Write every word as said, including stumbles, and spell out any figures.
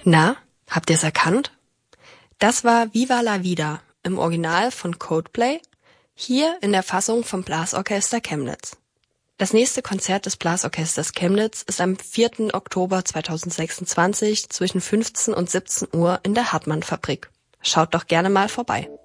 Na, habt ihr's erkannt? Das war Viva la Vida im Original von Coldplay, hier in der Fassung vom Blasorchester Chemnitz. Das nächste Konzert des Blasorchesters Chemnitz ist am vierten Oktober zweitausendsechsundzwanzig zwischen fünfzehn und siebzehn Uhr in der Hartmann-Fabrik. Schaut doch gerne mal vorbei.